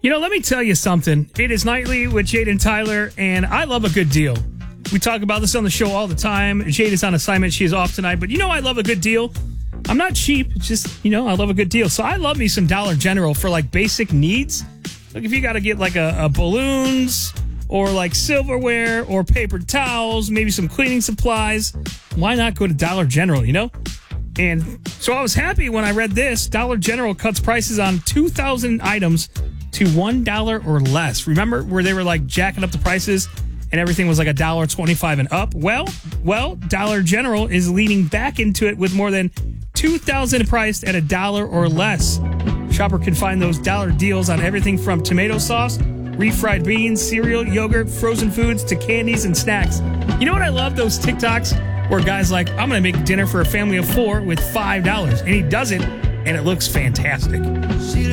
Let me tell you something. It is Nightly with Jade and Tyler, and I love a good deal. We talk about this on the show all the time. Jade is on assignment. She is off tonight, but I love a good deal. I'm not cheap. It's just, I love a good deal. So I love me some Dollar General for like basic needs. Like if you got to get like a balloons or like silverware or paper towels, maybe some cleaning supplies, why not go to Dollar General, And so I was happy when I read this. Dollar General cuts prices on 2,000 items to $1 or less. Remember where they were like jacking up the prices and everything was like $1.25 and up? Well, Dollar General is leaning back into it with more than 2,000 priced at $1 or less. Shopper can find those dollar deals on everything from tomato sauce, refried beans, cereal, yogurt, frozen foods, to candies and snacks. You know what I love? Those TikToks where guys like, I'm going to make dinner for a family of 4 with $5. And he does it, and it looks fantastic.